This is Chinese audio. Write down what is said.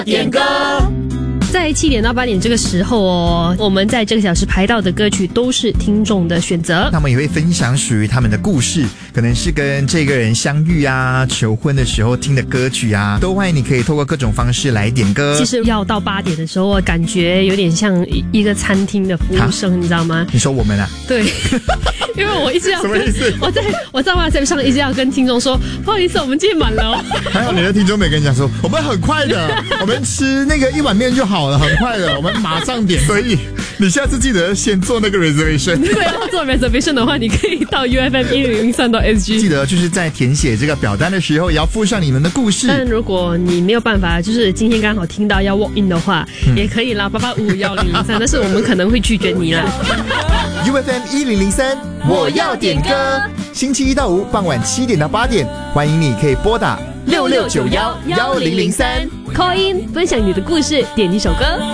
点歌。 在7点到8点这个时候哦，我们在这个小时排到的歌曲都是听众的选择， 他们也会分享属于他们的故事，可能是跟这个人相遇啊、求婚的时候听的歌曲啊，都欢迎你可以透过各种方式来点歌。 其实要到8点的时候，感觉有点像一个餐厅的服务生，你知道吗？ 你说我们啊？ 对，因为我一直要跟， 什么意思？ 我在 WhatsApp 上一直要跟听众说，不好意思，我们今天满了哦。 还好你的听众没跟你讲说，我们很快的，我们吃那个一碗面就好了，很快的，我们马上点。所以你下次记得先做那个 reservation。 如果要做 reservation 的话，你可以到 UFM1003.SG。 记得就是在填写这个表单的时候，也要附上你们的故事。 但如果你没有办法，就是今天刚好听到要 walk in 的话，也可以啦，8851003，但是我们可能会拒绝你啦。 UFM1003，我要点歌。星期1到5傍晚7点到8点，欢迎你可以拨打 66911003 call in 分享你的故事，点一首歌。